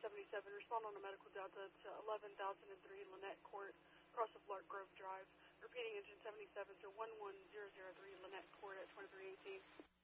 77, respond on a medical delta to 11,003 Lynette Court, across of Lark Grove Drive. Repeating, engine 77 to 11003 Lynette Court at 2318.